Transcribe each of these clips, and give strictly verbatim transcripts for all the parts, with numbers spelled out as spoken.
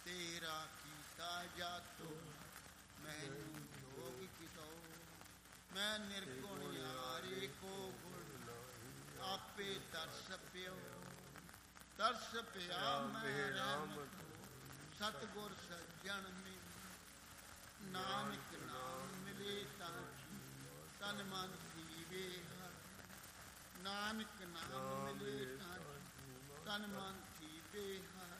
ਤੇਰਾ ਕੀਤਾ ਜਾਤੋ ਮੈਨੂੰ ਜੋਗ ਕਿਤੋ। ਮੈਂ ਨਿਰਗੁਣ ਯਾਰੇ ਕੋ ਗੁਣ ਆਪੇ ਤਰਸ ਪਿਓ। ਤਰਸ ਪਿਆ ਮੈਂ ਰਹਿਮਤ ਸਤਿਗੁਰ ਸੱਜਣ ਮਿਲ। ਨਾਨਕ ਨਾਮ ਮਿਲੇ ਤਾਂ ਤਨ ਮਨ ਥੀਵੇ ਹਰ। ਨਾਨਕ ਨਾਮ ਮਿਲੇ ਤਾਂ ਤਨ ਮਨ ਥੀਵੇ ਹਰ।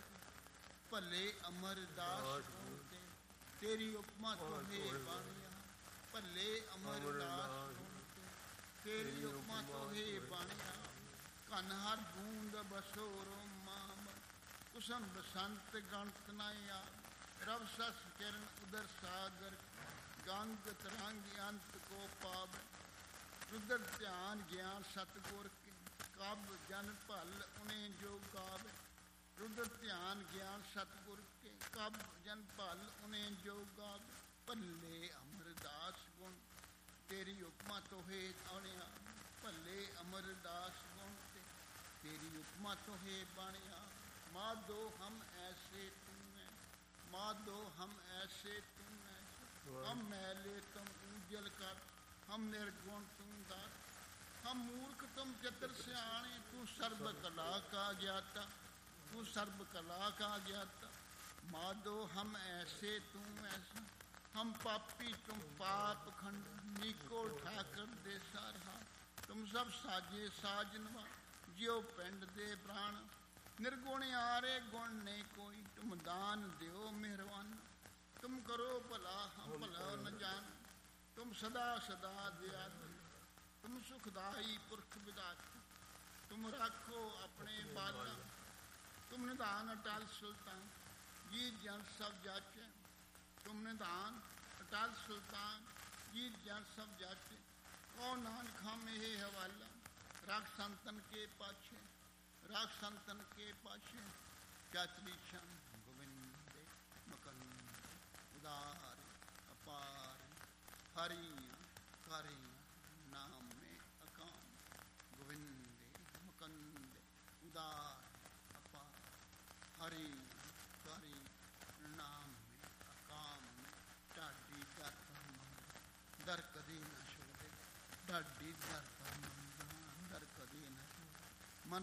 ਭਲੇ ਅਮਰਦਾਸ ਹੋਤੇ ਤੇਰੀ ਉਪਮਾ ਤੋਹੇ ਬਾਣੀਆ। ਭਲੇ ਅਮਰਦਾਸ ਹੋਤੇ ਤੇਰੀ ਉਪਮਾ ਤੋਹੇ ਬਾਣੀਆ। ਕਨ ਹਰ ਬੂੰਦ ਬਸੋਰੋ ਮਾਮ ਕੁਸਮ ਬਸੰਤ ਗਣਤ ਨਾ ਯਾਦ। ਰਵ ਸਸ ਕਿਰਨ ਉਦਰ ਸਾਗਰ ਗੰਗ ਤਰੰਗ ਅੰਤ ਕੋ ਪਾਵ। ਰੁਦਰ ਧਿਆਨ ਗਿਆਨ ਸਤਗੁਰ ਕੇ ਕਬ ਜਨ ਭਲ ਉਨੇ ਜੋ ਗਾਵੇ। ਰੁਦਰ ਧਿਆਨ ਗਿਆਨ ਸਤਗੁਰ ਕੇ ਕਬ ਜਨ ਭਲ ਉਨੇ ਜੋ ਗਾਵੇ। ਭੱਲੇ ਅਮਰਦਾਸ ਗੁਣ ਤੇਰੀ ਉਪਮਾ ਤੋਹੇ ਆਣਿਆ। ਭੱਲੇ ਅਮਰਦਾਸ ਗੁਣ ਤੇ ਤੇਰੀ ਉਪਮਾ ਤੋਹੇ ਬਾਣਿਆ। ਮਾਧੋ ਹਮ ਐਸੇ ਤੁਮ ਹੈ ਮਾਧੋ ਹਮ ਐਸੇ ਤੁਮ ਹੈ। ਹਮ ਮੈਲੇ ਤੁਮ ਊਜਲ ਕਰ ਹਮ ਨਿਰਗੁਣ ਤੁਮ ਦਾਤ। ਹਮ ਮੂਰਖ ਤੁਮ ਚਤਰ ਸਿਆਣੇ ਤੂੰ ਸਰਬ ਕਲਾ ਕਾ ਗਿਆਤਾ। ਤੂੰ ਸਰਬ ਕਲਾ ਕਾ ਗਿਆਤਾ। ਮਾਧੋ ਹਮ ਐਸੇ ਤੁਮ ਐਸਾ। ਹਮ ਪਾਪੀ ਤੁਮ ਪਾਪ ਖੰਡ ਨੀਕੋ ਠਾਕਰ ਦੇ ਸਾਰਹਾ। ਤੁਮ ਸਭ ਸਾਜੇ ਸਾਜਨਵਾ ਜਿਉ ਪਿੰਡ ਦੇ ਪ੍ਰਾਣ। ਨਿਰਗੁਣ ਆਰੇ ਗੁਣ ਨਹੀਂ ਕੋਈ ਤੁਮ ਦਾਨ ਦਿਓ ਮਿਹਰਬਾਨ। ਤੁਮ ਕਰੋ ਭਲਾ ਹਮ ਭਲਾ ਨ ਜਾਨ। ਤੁਮ ਸਦਾ ਸਦਾ ਦਿਆਲ। ਤੁਮ ਸੁਖਦਾਈ ਪੁਰਖ ਵਿਦਾਤਾ। ਤੁਮ ਰਾਖੋ ਆਪਣੇ ਬਾਲਾ। ਤੁਮ ਨਿਧਾਨ ਅਟਲ ਸੁਲਤਾਨ ਜੀ ਜਨ ਸਭ ਜਾਚੇ। ਤੁਮ ਨਿਧਾਨ ਅਟਲ ਸੁਲਤਾਨ ਜੀ ਜਨ ਸਭ ਜਾਚੇ। ਕੋ ਨਾਨਕ ਹਮ ਇਹ ਹਵਾਲਾ ਰੱਖ ਸੰਤਨ ਕੇ ਪਾਛੇ। ਰੱਖ ਸੰਤਨ ਕੇ ਪਾਛੇ। ਚਾਚਲੀ ਛਮ ਗੋਬਿੰਦੇ ਮਕੰਦ ਉਦਾਰ ਅਪਾਰ ਹਰੀਆਂ ਕਾਰੀਆਂ ਨਾਮੇ ਅਕਾਮ। ਗੋਬਿੰਦੇ ਮਕੰਦ ਉਦਾਰ ਅਪਾਰ ਹਰੀਆਂ ਕਾਰੀ ਨਾਮੇ ਅਕਾਮ। ਢਾਡੀ ਦਰ ਦਰ ਕਦੀ ਨਾ ਛੋੜੇ। ਢਾਡੀ ਦਰ